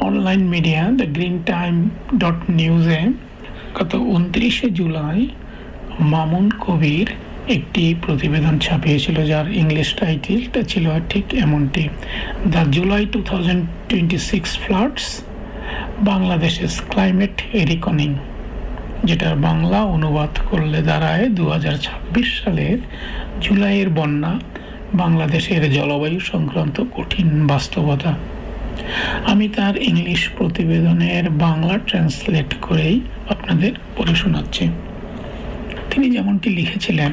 Online media the green time নিউজে গত 29 জুলাই মামুন কবির একটি প্রতিবেদন ছাপিয়েছিল, যার ইংলিশ টাইটেলটা ছিল ঠিক এমনটি: দ্য জুলাই 2026 ফ্লাডস বাংলাদেশের ক্লাইমেট রিকনিং, যেটার বাংলা অনুবাদ করলে দাঁড়ায় 2026 সালের জুলাইয়ের বন্যা বাংলাদেশের জলবায়ু সংক্রান্ত কঠিন বাস্তবতা। আমি তার ইংলিশ প্রতিবেদনের বাংলা ট্রান্সলেট করেই আপনাদের পড়ে শোনাচ্ছি। তিনি যেমনটি লিখেছিলেন,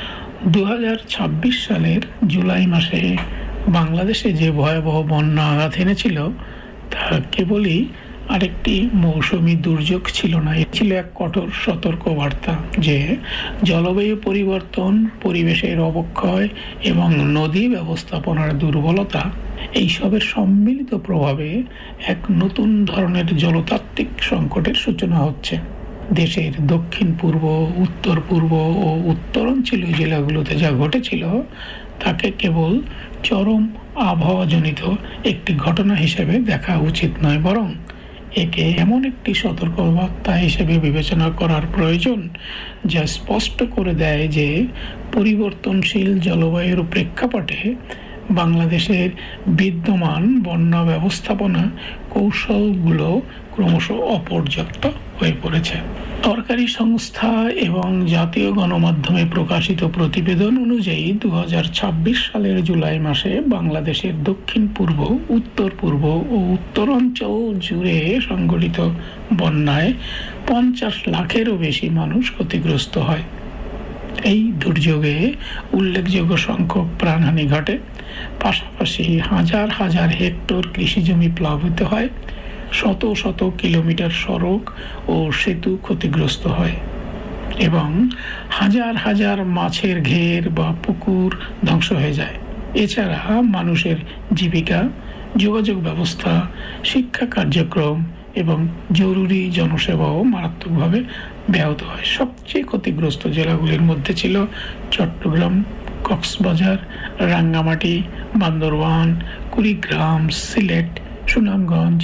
2026 সালের জুলাই মাসে বাংলাদেশে যে ভয়াবহ বন্যা আঘাত এনেছিল তা কেবলই আরেকটি মৌসুমী দুর্যোগ ছিল না, এ ছিল এক কঠোর সতর্কবার্তা যে জলবায়ু পরিবর্তন, পরিবেশের অবক্ষয় এবং নদী ব্যবস্থাপনার দুর্বলতা এইসবের সম্মিলিত প্রভাবে এক নতুন ধরনের জলতাত্ত্বিক সংকটের সূচনা হচ্ছে। দেশের দক্ষিণ পূর্ব, উত্তর পূর্ব ও উত্তরাঞ্চলীয় জেলাগুলোতে যা ঘটেছিল তাকে কেবল চরম আবহাওয়াজনিত একটি ঘটনা হিসেবে দেখা উচিত নয়, বরং একে এমন একটি সতর্কবার্তা হিসেবে বিবেচনা করার প্রয়োজন যা স্পষ্ট করে দেয় যে পরিবর্তনশীল জলবায়ুর প্রেক্ষাপটে বাংলাদেশের বিদ্যমান বন্যা ব্যবস্থাপনা কৌশলগুলো ক্রমশ অপর্যাপ্ত হয়ে পড়েছে। সরকারি সংস্থা এবং জাতীয় গণমাধ্যমে প্রকাশিত প্রতিবেদন অনুযায়ী 2026 সালের জুলাই মাসে বাংলাদেশের দক্ষিণ পূর্ব, উত্তর পূর্ব ও উত্তরাঞ্চল জুড়ে সংঘটিত বন্যায় 50 লাখেরও বেশি মানুষ ক্ষতিগ্রস্ত হয়। এই দুর্যোগে উল্লেখযোগ্য সংখ্যক প্রাণহানি ঘটে, পাশাপাশি হাজার হাজার হেক্টর কৃষিজমি প্লাবিত হয়, শত শত কিলোমিটার সড়ক ও সেতু ক্ষতিগ্রস্ত হয় এবং হাজার হাজার মাছের ঘের বা পুকুর ধ্বংস হয়ে যায়। এছাড়া মানুষের জীবিকা, যোগাযোগ ব্যবস্থা, শিক্ষা কার্যক্রম এবং জরুরি জনসেবাও মারাত্মকভাবে ব্যাহত হয়। সবচেয়ে ক্ষতিগ্রস্ত জেলাগুলির মধ্যে ছিল চট্টগ্রাম, কক্সবাজার, রাঙ্গামাটি, বান্দরবান, কুড়িগ্রাম, সিলেট, সুনামগঞ্জ,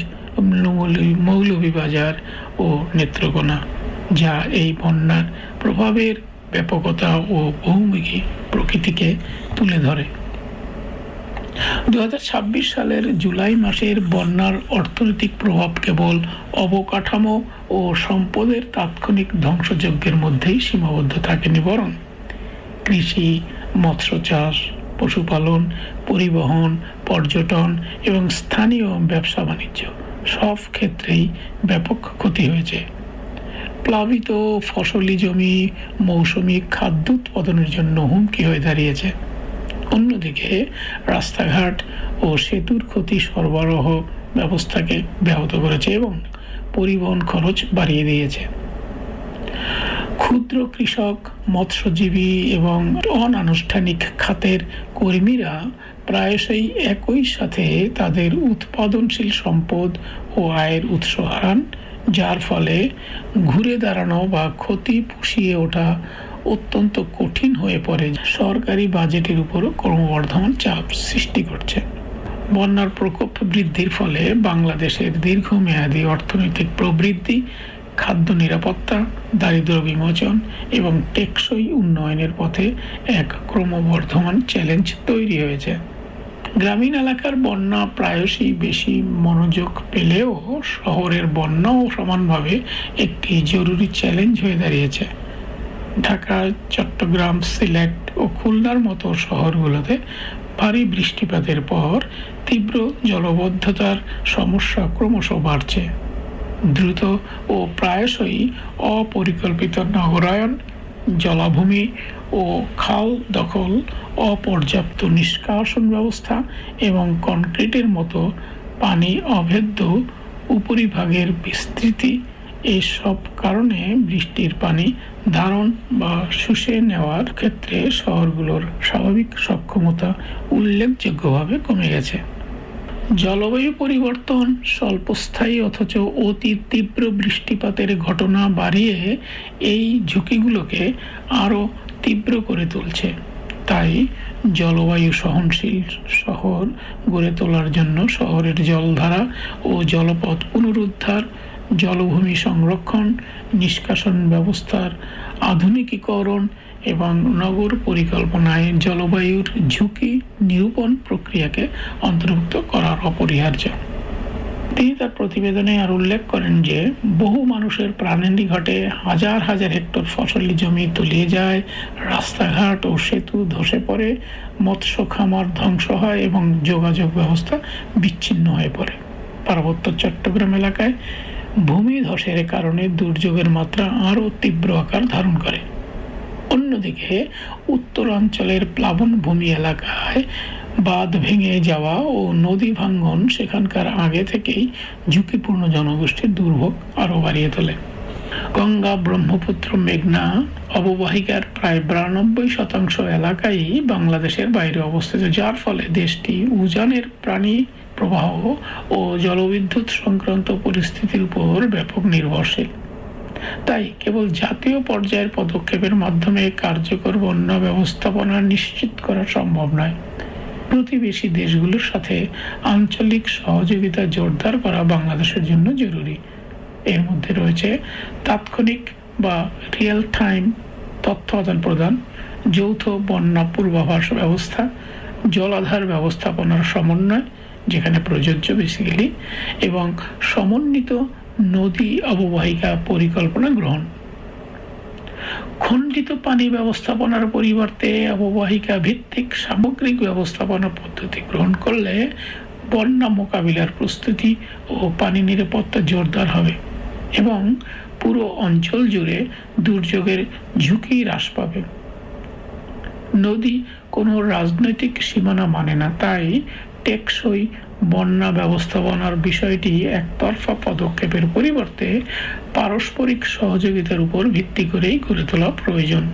মৌলভীবাজার ও নেত্রকোনা, যা এই বন্যার প্রভাবের ব্যাপকতা ও বহুমুখী প্রকৃতিকে তুলে ধরে। 2026 সালের জুলাই মাসের বন্যার অর্থনৈতিক প্রভাব কেবল অবকাঠামো ও সম্পদের তাৎক্ষণিক ধ্বংসযজ্ঞের মধ্যেই সীমাবদ্ধ থাকেনি, বরং কৃষি, মৎস্য চাষ, পশুপালন, পরিবহন, পর্যটন এবং স্থানীয় ব্যবসা বাণিজ্য সব ক্ষেত্রেই ব্যাপক ক্ষতি হয়েছে। প্লাবিত ফসলি জমি মৌসুমী খাদ্য উৎপাদনের জন্য হুমকি হয়ে দাঁড়িয়েছে। অন্যদিকে রাস্তাঘাট ও সেতুর ক্ষতি সরবরাহ ব্যবস্থাকে ব্যাহত করেছে এবং পরিবহন খরচ বাড়িয়ে দিয়েছে। ক্ষুদ্র কৃষক, মৎস্যজীবী এবং অনানুষ্ঠানিক খাতের কর্মীরা প্রায়শই একই সাথে তাদের উৎপাদনশীল সম্পদ ও আয়ের উৎস হারান, যার ফলে ঘুরে দাঁড়ানো বা ক্ষতি পুষিয়ে ওঠা অত্যন্ত কঠিন হয়ে পড়ে, সরকারি বাজেটের উপরও ক্রমবর্ধমান চাপ সৃষ্টি করছে। বন্যার প্রকোপ বৃদ্ধির ফলে বাংলাদেশের দীর্ঘমেয়াদী অর্থনৈতিক প্রবৃদ্ধি, খাদ্য নিরাপত্তা, দারিদ্র্য বিমোচন এবং টেকসই উন্নয়নের পথে এক ক্রমবর্ধমান চ্যালেঞ্জ তৈরি হয়েছে। গ্রামীণ এলাকার বন্যা প্রায়শই বেশি মনোযোগ পেলেও শহরের বন্যাও সমানভাবে একটি জরুরি চ্যালেঞ্জ হয়ে দাঁড়িয়েছে। ঢাকা, চট্টগ্রাম, সিলেট ও খুলনার মতো শহরগুলোতে ভারী বৃষ্টিপাতের পর তীব্র জলবদ্ধতার সমস্যা ক্রমশ বাড়ছে। দ্রুত ও প্রায়শই অপরিকল্পিত নগরায়ন, জলাভূমি ও খাল দখল, অপর্যাপ্ত নিষ্কাশন ব্যবস্থা এবং কনক্রিটের মতো পানি অভেদ্য উপরিভাগের বিস্তৃতি, এসব কারণে বৃষ্টির পানি ধারণ বা শুষে নেওয়ার ক্ষেত্রে শহরগুলোর স্বাভাবিক সক্ষমতা উল্লেখযোগ্যভাবে কমে গেছে। জলবায়ু পরিবর্তন স্বল্পস্থায়ী অথচ অতি তীব্র বৃষ্টিপাতের ঘটনা বাড়িয়ে এই ঝুঁকিগুলোকে আরও তীব্র করে তুলছে। তাই জলবায়ু সহনশীল শহর গড়ে তোলার জন্য শহরের জলধারা ও জলপথ পুনরুদ্ধার, জলভূমি সংরক্ষণ, নিষ্কাশন ব্যবস্থার আধুনিকীকরণ এবং নগর পরিকল্পনায় জলবায়ুর ঝুঁকি নিরূপণ প্রক্রিয়াকে অন্তর্ভুক্ত করার অপরিহার্য। তিনি তার প্রতিবেদনে আর উল্লেখ করেন যে বহু মানুষের প্রাণহানি ঘটে, হাজার হাজার হেক্টর ফসলি জমি তলিয়ে যায়, রাস্তাঘাট ও সেতু ধসে পড়ে, মৎস্য খামার ধ্বংস হয় এবং যোগাযোগ ব্যবস্থা বিচ্ছিন্ন হয়ে পড়ে। পার্বত্য চট্টগ্রাম এলাকায় ভূমিধসের কারণে দুর্যোগের মাত্রা আরও তীব্র আকার ধারণ করে। অন্যদিকে উত্তরাঞ্চলের প্লাবনভূমি এলাকায় বাঁধ ভেঙে যাওয়া ও নদী ভাঙ্গন সেখানকার আগে থেকেই ঝুঁকিপূর্ণ জনগোষ্ঠীর দুর্ভোগ আরও বাড়িয়ে তোলে। গঙ্গা, ব্রহ্মপুত্র, মেঘনা অববাহিকার প্রায় 92% এলাকাই বাংলাদেশের বাইরে অবস্থিত, যার ফলে দেশটি উজানের প্রাণী প্রবাহ ও জলবিদ্যুৎ সংক্রান্ত পরিস্থিতির উপর ব্যাপক নির্ভরশীল। তাই কেবল জাতীয় পর্যায়ের পদক্ষেপের মাধ্যমে কার্যকর বন্যা ব্যবস্থাপনা নিশ্চিত করা সম্ভব নয়। প্রতিবেশী দেশগুলোর সাথে আঞ্চলিক সহযোগিতা জোরদার করা বাংলাদেশের জন্য জরুরি। এর মধ্যে রয়েছে তাৎক্ষণিক বা রিয়েল টাইম তথ্য আদান প্রদান, যৌথ বন্যা পূর্বাভাস ব্যবস্থা, জলাধার ব্যবস্থাপনার সমন্বয় যেখানে প্রযোজ্য বেসিক্যালি, এবং সমন্বিত নদী অববাহিকা পরিকল্পনা গ্রহণ। খণ্ডিত পানি ব্যবস্থাপনার পরিবর্তে অববাহিকা ভিত্তিক সামগ্রিক ব্যবস্থাপনা পদ্ধতি গ্রহণ করলে বন্যা মোকাবিলার প্রস্তুতি ও পানি নিরাপত্তা জোরদার হবে এবং পুরো অঞ্চল জুড়ে দুর্যোগের ঝুঁকি হ্রাস পাবে। নদী কোনো রাজনৈতিক সীমানা মানে না, তাই টেকসই বন্যা ব্যবস্থাপনার বিষয়টি একতরফা পদক্ষেপের পরিবর্তে পারস্পরিক সহযোগিতার উপর ভিত্তি করেই গড়ে তোলা প্রয়োজন।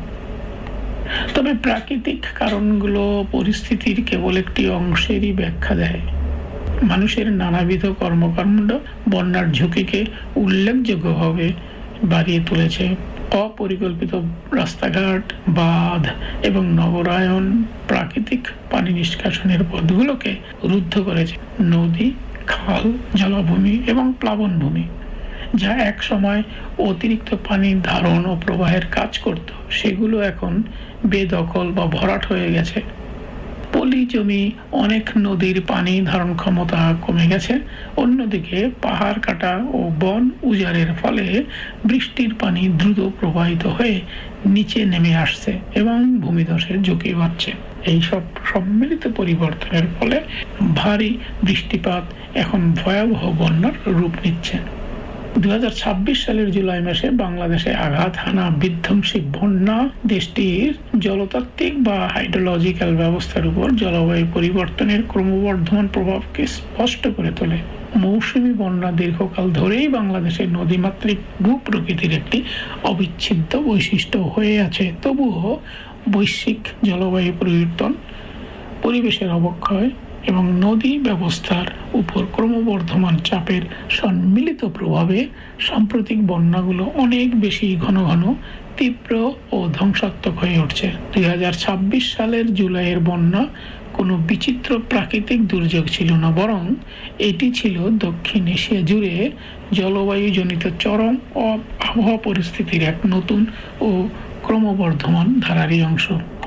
তবে প্রাকৃতিক কারণগুলো পরিস্থিতির কেবল একটি অংশেরই ব্যাখ্যা দেয়। মানুষের নানাবিধ কর্মকাণ্ড বন্যার ঝুঁকিকে উল্লেখযোগ্যভাবে বাড়িয়ে তুলেছে। অপরিকল্পিত রাস্তাঘাট, বাঁধ এবং নগরায়ন প্রাকৃতিক পানি নিষ্কাশনের পথগুলোকে রুদ্ধ করেছে। নদী, খাল, জলাভূমি এবং প্লাবনভূমি যা এক সময় অতিরিক্ত পানি ধারণ ও প্রবাহের কাজ করত, সেগুলো এখন বেদখল বা ভরাট হয়ে গেছে। পলি জমি অনেক নদীর পানি ধারণ ক্ষমতা কমে গেছে। অন্যদিকে পাহাড় কাটা ও বন উজাড়ের ফলে বৃষ্টির পানি দ্রুত প্রবাহিত হয়ে নিচে নেমে আসছে এবং ভূমিধসের ঝুঁকি বাড়ছে। এইসব সম্মিলিত পরিবর্তনের ফলে ভারী বৃষ্টিপাত এখন ভয়াবহ বন্যার রূপ নিচ্ছে। 2026 সালের জুলাই মাসে বাংলাদেশে আঘাত হানা বিধ্বংসী বন্যা দেশটির জলতাত্ত্বিক বা হাইড্রোলজিক্যাল ব্যবস্থার উপর জলবায়ু পরিবর্তনের ক্রমবর্ধমান প্রভাবকে স্পষ্ট করে তোলে। মৌসুমী বন্যা দীর্ঘকাল ধরেই বাংলাদেশের নদীমাতৃক ভূপ্রকৃতির একটি অবিচ্ছেদ্য বৈশিষ্ট্য হয়ে আছে। তবুও বৈশ্বিক জলবায়ু পরিবর্তন, পরিবেশের অবক্ষয় এবং নদী ব্যবস্থার উপর ক্রমবর্ধমান চাপের সম্মিলিত প্রভাবে সাম্প্রতিক বন্যাগুলো অনেক বেশি ঘন ঘন, তীব্র ও ধ্বংসাত্মক হয়ে উঠছে। 2026 সালের জুলাইয়ের বন্যা কোনো বিচিত্র প্রাকৃতিক দুর্যোগ ছিল না, বরং এটি ছিল দক্ষিণ এশিয়া জুড়ে জলবায়ুজনিত চরম আবহাওয়া পরিস্থিতির এক নতুন ও ক্রমবর্ধমান ধারারই অংশ।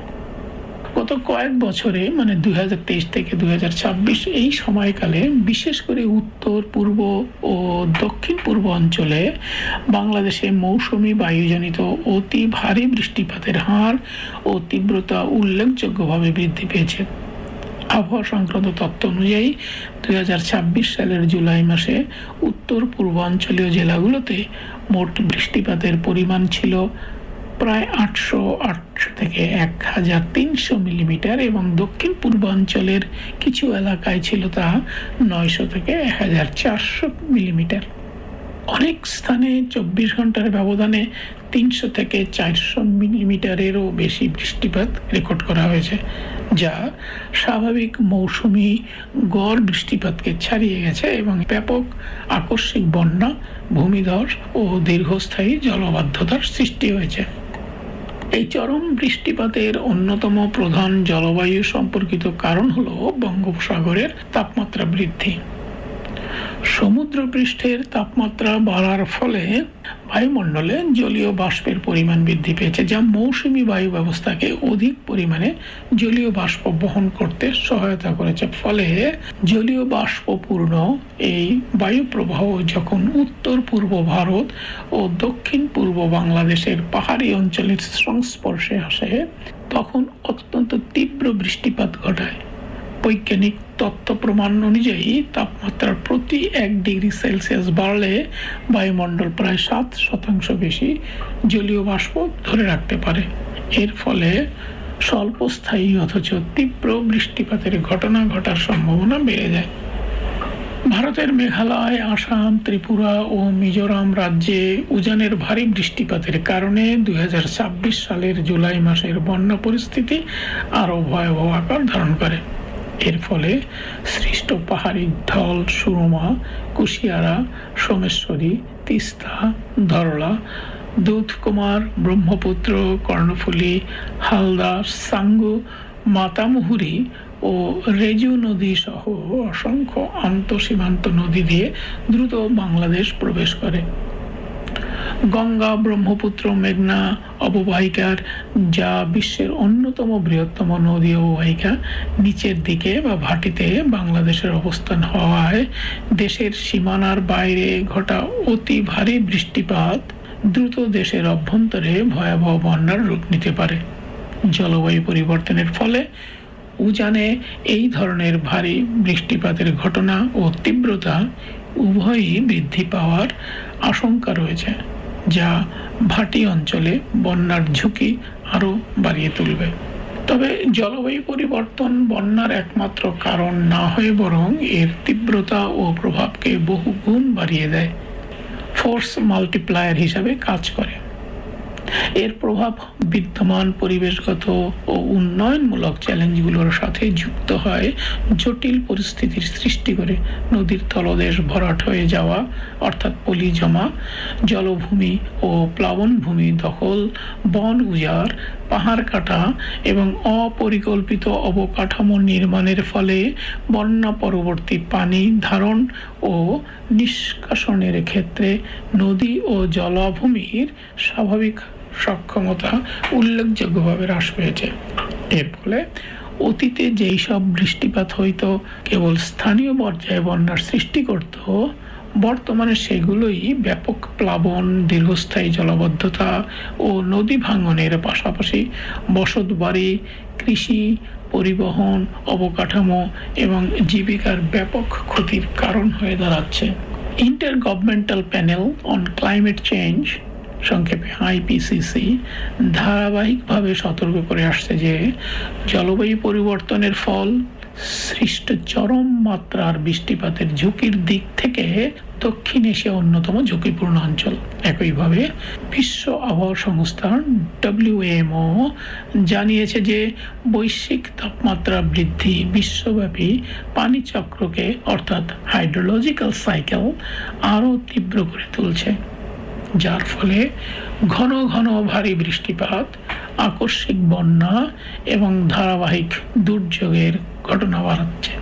গত কয়েক বছরে 2023 থেকে 2026 এই সময়কালে বিশেষ করে উত্তর পূর্ব ও দক্ষিণ পূর্ব অঞ্চলে বাংলাদেশে মৌসুমী বায়ুজনিত অতি ভারী বৃষ্টিপাতের হার ও তীব্রতা উল্লেখযোগ্যভাবে বৃদ্ধি পেয়েছে। আবহাওয়া সংক্রান্ত তথ্য অনুযায়ী 2026 সালের জুলাই মাসে উত্তর পূর্বাঞ্চলীয় জেলাগুলোতে মোট বৃষ্টিপাতের পরিমাণ ছিল প্রায় 800 থেকে 1300 মিলিমিটার এবং দক্ষিণ পূর্বাঞ্চলের কিছু এলাকায় ছিল তা 900 থেকে 1400 মিলিমিটার। অনেক স্থানে 24 ঘন্টার ব্যবধানে 300 থেকে 400 মিলিমিটারেরও বেশি বৃষ্টিপাত রেকর্ড করা হয়েছে, যা স্বাভাবিক মৌসুমি গড় বৃষ্টিপাতকে ছাড়িয়ে গেছে এবং ব্যাপক আকস্মিক বন্যা, ভূমিধস ও দীর্ঘস্থায়ী জলবাধ্যতার সৃষ্টি হয়েছে। এই চরম বৃষ্টিপাতের অন্যতম প্রধান জলবায়ু সম্পর্কিত কারণ হলো বঙ্গোপসাগরের তাপমাত্রা বৃদ্ধি। সমুদ্রপৃষ্ঠের তাপমাত্রা বাড়ার ফলে বায়ুমণ্ডলে জলীয় বাষ্পের পরিমাণ বৃদ্ধি পেয়েছে, যা মৌসুমী বায়ু ব্যবস্থাকে অধিক পরিমাণে জলীয় বাষ্প বহন করতে সহায়তা করেছে। ফলে জলীয় বাষ্পপূর্ণ এই বায়ু প্রবাহ যখন উত্তর পূর্ব ভারত ও দক্ষিণ পূর্ব বাংলাদেশের পাহাড়ি অঞ্চলের সংস্পর্শে আসে, তখন অত্যন্ত তীব্র বৃষ্টিপাত ঘটায়। বৈজ্ঞানিক তথ্য প্রমাণ অনুযায়ী তাপমাত্রা প্রতি 1 ডিগ্রি সেলসিয়াস বাড়লে বায়ুমণ্ডল প্রায় 7% বেশি জলীয় বাষ্প ধরে রাখতে পারে। এর ফলে স্বল্পস্থায়ী অথচ তীব্র বৃষ্টিপাতের ঘটনা ঘটার সম্ভাবনা বেড়ে যায়। ভারতের মেঘালয়, আসাম, ত্রিপুরা ও মিজোরাম রাজ্যে উজানের ভারী বৃষ্টিপাতের কারণে 2026 সালের জুলাই মাসের বন্যা পরিস্থিতি আরও ভয়াবহ আকার ধারণ করে। এর ফলে সৃষ্ট পাহাড়ি ঢল, সুরমা, কুশিয়ারা, সোমেশ্বরী, তিস্তা, ধরলা, দুধকুমার, ব্রহ্মপুত্র, কর্ণফুলী, হালদা, সাঙ্গু, মাতামুহুরী ও রেজু নদী সহ অসংখ্য আন্তঃসীমান্ত নদী দিয়ে দ্রুত বাংলাদেশ প্রবেশ করে। গঙ্গা, ব্রহ্মপুত্র, মেঘনা অববাহিকার, যা বিশ্বের অন্যতম বৃহত্তম নদী অববাহিকা, নিচের দিকে বা ভাটিতে বাংলাদেশের অবস্থান হওয়ায় দেশের সীমানার বাইরে ঘটা অতি ভারী বৃষ্টিপাত দ্রুত দেশের অভ্যন্তরে ভয়াবহ বন্যার রূপ নিতে পারে। জলবায়ু পরিবর্তনের ফলে উজানে এই ধরনের ভারী বৃষ্টিপাতের ঘটনা ও তীব্রতা উভয়ই বৃদ্ধি পাওয়ার আশঙ্কা রয়েছে, যা ভাটি অঞ্চলে বন্যার ঝুঁকি আরও বাড়িয়ে তুলবে। তবে জলবায়ু পরিবর্তন বন্যার একমাত্র কারণ না হয়ে বরং এর তীব্রতা ও প্রভাবকে বহু গুণ বাড়িয়ে দেয়, ফোর্স মাল্টিপ্লায়ার হিসাবে কাজ করে। এর প্রভাব বিদ্যমান পরিবেশগত ও উন্নয়নমূলক চ্যালেঞ্জগুলোর সাথে যুক্ত হয়, জটিল পরিস্থিতির সৃষ্টি করে। নদীর তলদেশ ভরাট হয়ে যাওয়া অর্থাৎ পলি জমা, জলভূমি ও প্লাবনভূমি দখল, বন উজাড়, পাহাড় কাটা এবং অপরিকল্পিত অবকাঠামো নির্মাণের ফলে বন্যা পরবর্তী পানি ধারণ ও নিষ্কাশনের ক্ষেত্রে নদী ও জলাভূমির স্বাভাবিক সক্ষমতা উল্লেখযোগ্যভাবে হ্রাস পেয়েছে। এর ফলে অতীতে যেই সব বৃষ্টিপাত হইতো কেবল স্থানীয় পর্যায়ে বন্যার সৃষ্টি করত, বর্তমানে সেগুলোই ব্যাপক প্লাবন, দীর্ঘস্থায়ী জলাবদ্ধতা ও নদী ভাঙনের পাশাপাশি বসতবাড়ি, কৃষি, পরিবহন, অবকাঠামো এবং জীবিকার ব্যাপক ক্ষতির কারণ হয়ে দাঁড়াচ্ছে। ইন্টারগভর্নমেন্টাল প্যানেল অন ক্লাইমেট চেঞ্জ, সংক্ষেপে IPCC, ধারাবাহিকভাবে সতর্ক করে আসছে যে জলবায়ু পরিবর্তনের ফল সৃষ্ট চরম মাত্রার বৃষ্টিপাতের ঝুঁকির দিক থেকে দক্ষিণ এশিয়া অন্যতম ঝুঁকিপূর্ণ অঞ্চল। একইভাবে বিশ্ব আবহাওয়া সংস্থা WMO জানিয়েছে যে বৈশ্বিক তাপমাত্রা বৃদ্ধি বিশ্বব্যাপী পানিচক্রকে অর্থাৎ হাইড্রোলজিক্যাল সাইকেল আরও তীব্র করে তুলছে, যার ফলে ঘন ঘন ভারী বৃষ্টিপাত, আকস্মিক বন্যা এবং ধারাবাহিক দুর্যোগের ঘটনা বাড়াচ্ছে।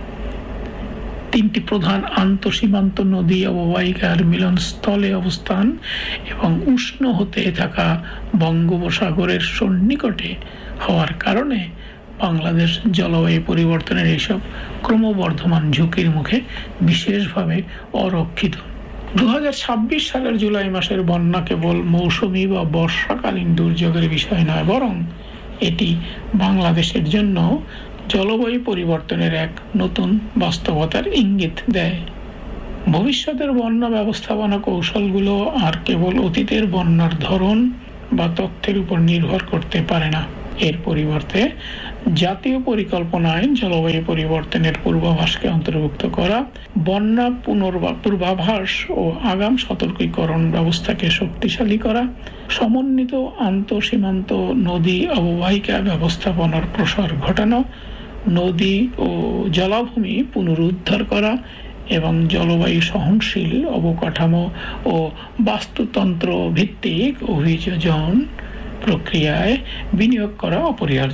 3টি প্রধান আন্তঃসীমান্ত নদী অববাহিকার মিলনস্থলে অবস্থান এবং উষ্ণ হতে থাকা বঙ্গোপসাগরের সন্নিকটে হওয়ার কারণে বাংলাদেশ জলবায়ু পরিবর্তনের এইসব ক্রমবর্ধমান ঝুঁকির মুখে বিশেষভাবে অরক্ষিত। 2026 সালের জুলাই মাসের বন্যা কেবল মৌসুমী বা বর্ষাকালীন দুর্যোগের বিষয় নয়, বরং এটি বাংলাদেশের জন্য জলবায়ু পরিবর্তনের এক নতুন বাস্তবতার ইঙ্গিত দেয়। ভবিষ্যতের বন্যা ব্যবস্থাপনা কৌশলগুলো আর কেবল অতীতের বন্যার ধরন বা তথ্যের উপর নির্ভর করতে পারে না। এর পরিবর্তে জাতীয় পরিকল্পনায় জলবায়ু পরিবর্তনের পূর্বাভাসকে অন্তর্ভুক্ত করা, বন্যা পূর্বাভাস ও আগাম সতর্কীকরণ ব্যবস্থাকে শক্তিশালী করা, সমন্বিত আন্তঃসীমান্ত নদী অববাহিকা ব্যবস্থাপনার প্রসার ঘটানো, নদী ও জলাভূমি পুনরুদ্ধার করা এবং জলবায়ু সহনশীল অবকাঠামো ও বাস্তুতন্ত্র ভিত্তিক অভিযোজন প্রক্রিয়ায় বিনিয়োগ করা অপরিহার্য।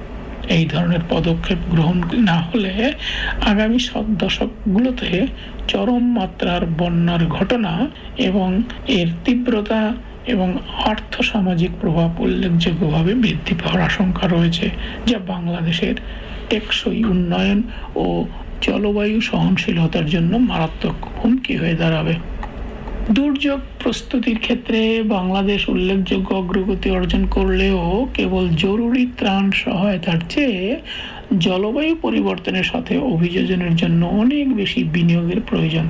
এই ধরনের পদক্ষেপ গ্রহণ না হলে আগামী দশকগুলোতে চরম মাত্রার বন্যার ঘটনা এবং এর তীব্রতা এবং আর্থসামাজিক প্রভাব উল্লেখযোগ্যভাবে বৃদ্ধি পাওয়ার আশঙ্কা রয়েছে, যা বাংলাদেশের টেকসই উন্নয়ন ও জলবায়ু সহনশীলতার জন্য মারাত্মক হুমকি হয়ে দাঁড়াবে। দুর্যোগ প্রস্তুতির ক্ষেত্রে বাংলাদেশ উল্লেখযোগ্য অগ্রগতি অর্জন করলেও কেবল জরুরি ত্রাণ সহায়তার চেয়ে জলবায়ু পরিবর্তনের সাথে অভিযোজনের জন্য অনেক বেশি বিনিয়োগের প্রয়োজন।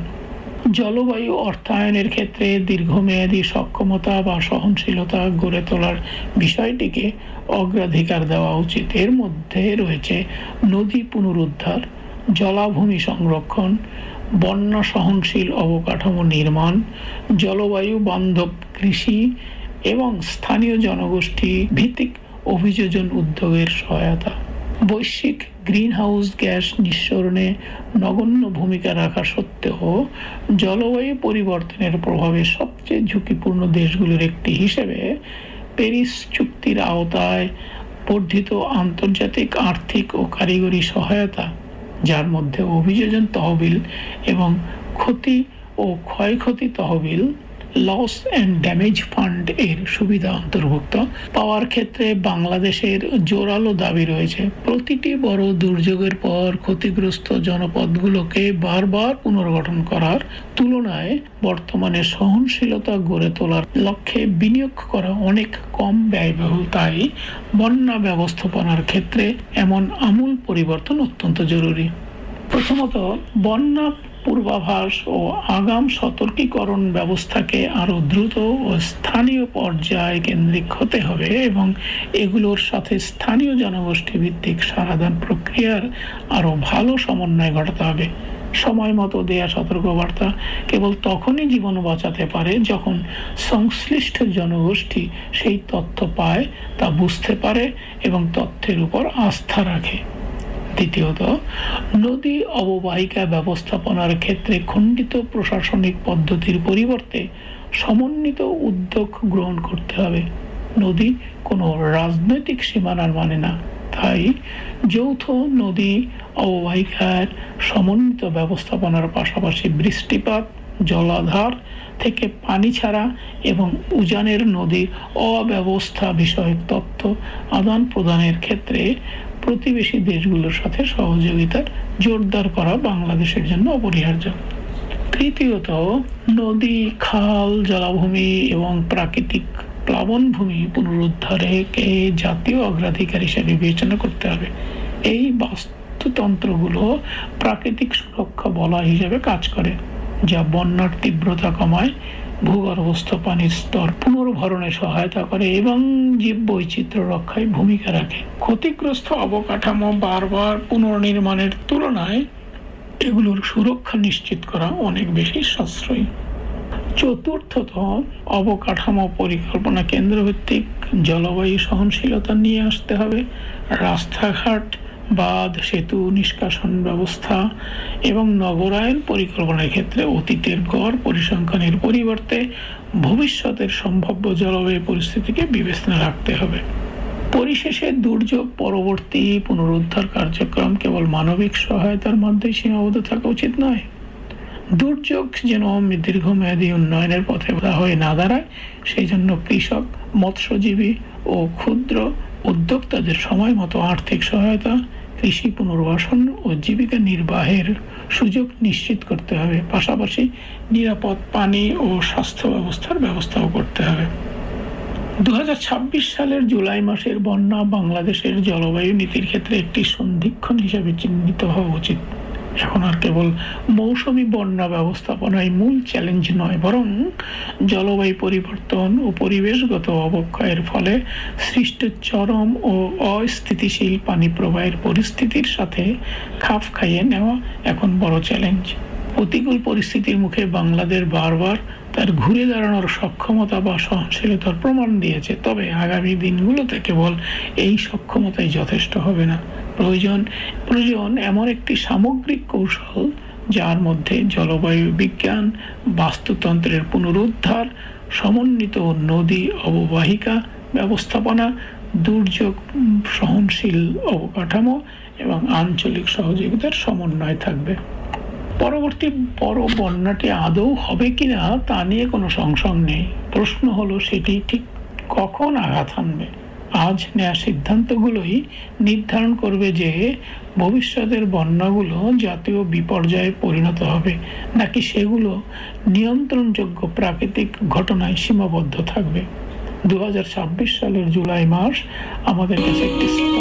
জলবায়ু অর্থায়নের ক্ষেত্রে দীর্ঘমেয়াদী সক্ষমতা বা সহনশীলতা গড়ে তোলার বিষয়টিকে অগ্রাধিকার দেওয়া উচিত। এর মধ্যে রয়েছে নদী পুনরুদ্ধার, জলাভূমি সংরক্ষণ, বন্যা সহনশীল অবকাঠামো নির্মাণ, জলবায়ু বান্ধব কৃষি এবং স্থানীয় জনগোষ্ঠী ভিত্তিক অভিযোজন উদ্যোগের সহায়তা। বৈশ্বিক গ্রিনহাউস গ্যাস নিঃসরণে নগণ্য ভূমিকা রাখা সত্ত্বেও জলবায়ু পরিবর্তনের প্রভাবে সবচেয়ে ঝুঁকিপূর্ণ দেশগুলোর একটি হিসেবে প্যারিস চুক্তির আওতায় বর্ধিত আন্তর্জাতিক আর্থিক ও কারিগরি সহায়তা, যার মধ্যে অভিযোজন তহবিল এবং ক্ষতি ও ক্ষয়ক্ষতি তহবিল লস অ্যান্ড ড্যামেজ ফান্ড এর সুবিধা অন্তর্ভুক্ত পাওয়ার ক্ষেত্রে বাংলাদেশের জোরালো দাবি রয়েছে। প্রতিটি বড় দুর্যোগের পর ক্ষতিগ্রস্ত জনপদগুলোকে বারবার পুনর্গঠন করার তুলনায় বর্তমানে সহনশীলতা গড়ে তোলার লক্ষ্যে বিনিয়োগ করা অনেক কম ব্যয়বহুল। তাই বন্যা ব্যবস্থাপনার ক্ষেত্রে এমন আমূল পরিবর্তন অত্যন্ত জরুরি। প্রথমত, বন্যা পূর্বাভাস ও আগাম সতর্কীকরণ ব্যবস্থাকে আরও দ্রুত ও স্থানীয় পর্যায়ে কেন্দ্রিক হতে হবে এবং এগুলোর সাথে স্থানীয় জনগোষ্ঠী ভিত্তিক সারাদান প্রক্রিয়ার আরও ভালো সমন্বয় ঘটাতে হবে। সময় মতো দেয়া সতর্কবার্তা কেবল তখনই জীবন বাঁচাতে পারে যখন সংশ্লিষ্ট জনগোষ্ঠী সেই তথ্য পায়, তা বুঝতে পারে এবং তথ্যের উপর আস্থা রাখে। দ্বিতীয়ত, নদী অববাহিকা ব্যবস্থাপনার ক্ষেত্রে খণ্ডিত প্রশাসনিক পদ্ধতির পরিবর্তে সমন্বিত উদ্যোগ গ্রহণ করতে হবে। নদী কোনো রাজনৈতিক সীমানার মানে না, তাই যৌথ নদী অববাহিকার সমন্বিত ব্যবস্থাপনার পাশাপাশি বৃষ্টিপাত, জলাধার থেকে পানি ছাড়া এবং উজানের নদীর অব্যবস্থা বিষয়ক তথ্য আদান প্রদানের ক্ষেত্রে প্রতিবেশী দেশগুলোর সাথে সহযোগিতার জোরদার করা বাংলাদেশের জন্য অপরিহার্য। তৃতীয়ত, নদী, খাল, জলাভূমি এবং প্রাকৃতিক প্লাবনভূমি পুনরুদ্ধারকে জাতীয় অগ্রাধিকার হিসেবে বিবেচনা করতে হবে। এই বাস্তুতন্ত্রগুলো প্রাকৃতিক সুরক্ষা বলয় হিসেবে কাজ করে, যা বন্যার তীব্রতা কমায়, ভূগর্ভস্থ পানির স্তর পুনর্ভরণে সহায়তা করে এবং জীববৈচিত্র্য রক্ষায় ভূমিকা রাখে। ক্ষতিগ্রস্ত অবকাঠামো বারবার পুনর্নির্মাণের তুলনায় এগুলোর সুরক্ষা নিশ্চিত করা অনেক বেশি সাশ্রয়ী। চতুর্থত, অবকাঠামো পরিকল্পনা কেন্দ্রভিত্তিক জলবায়ু সহনশীলতা নিয়ে আসতে হবে। রাস্তাঘাট, বাঁধ, সেতু, নিষ্কাশন ব্যবস্থা এবং নগরায়ন পরিকল্পনার ক্ষেত্রে অতীতের গড় পরিসংখ্যানের পরিবর্তে ভবিষ্যতের সম্ভাব্য জলবায়ু পরিস্থিতিকে বিবেচনা রাখতে হবে। পরিশেষে, দুর্যোগ পরবর্তী পুনরুদ্ধার কার্যক্রম কেবল মানবিক সহায়তার মধ্যেই সীমাবদ্ধ থাকা উচিত নয়। দুর্যোগ যেন দীর্ঘমেয়াদী উন্নয়নের পথে হয়ে না দাঁড়ায়, সেই জন্য কৃষক, মৎস্যজীবী ও ক্ষুদ্র উদ্যোক্তাদের সময় মতো আর্থিক সহায়তা, কৃষি পুনর্বাসন ও জীবিকা নির্বাহের সুযোগ নিশ্চিত করতে হবে। পাশাপাশি নিরাপদ পানি ও স্বাস্থ্য ব্যবস্থার ব্যবস্থাও করতে হবে। 2026 সালের জুলাই মাসের বন্যা বাংলাদেশের জলবায়ু নীতির ক্ষেত্রে একটি সন্ধিক্ষণ হিসেবে চিহ্নিত হওয়া উচিত। এখন আর কেবল মৌসুমী বন্যা ব্যবস্থাপনায় মূল চ্যালেঞ্জ নয়, বরং জলবায়ু পরিবর্তন ও পরিবেশগত অবক্ষয়ের ফলে সৃষ্ট চরম ও অস্থিতিশীল পানি প্রবাহের পরিস্থিতির সাথে খাপ খাইয়ে নেওয়া এখন বড় চ্যালেঞ্জ। প্রতিকূল পরিস্থিতির মুখে বাংলাদেশ বারবার তার ঘুরে দাঁড়ানোর সক্ষমতা বা সহনশীলতার প্রমাণ দিয়েছে। তবে আগামী দিনগুলোতে কেবল এই সক্ষমতাই যথেষ্ট হবে না। প্রয়োজন এমন একটি সামগ্রিক কৌশল যার মধ্যে জলবায়ু বিজ্ঞান, বাস্তুতন্ত্রের পুনরুদ্ধার, সমন্বিত নদী অববাহিকা, ব্যবস্থাপনা, দুর্যোগ সহনশীল অবকাঠামো এবং আঞ্চলিক সহযোগিতার সমন্বয় থাকবে। পরবর্তী বড় বন্যাটি আদৌ হবে কিনা তা নিয়ে কোনো সংশয় নেই। প্রশ্ন হলো সেটি ঠিক কখন আঘাত হানবে। আজ নেওয়া সিদ্ধান্তগুলোই নির্ধারণ করবে যে ভবিষ্যতের বন্যাগুলো জাতীয় বিপর্যয়ে পরিণত হবে নাকি সেগুলো নিয়ন্ত্রণযোগ্য প্রাকৃতিক ঘটনায় সীমাবদ্ধ থাকবে। 2026 সালের জুলাই মাস আমাদের কাছে একটি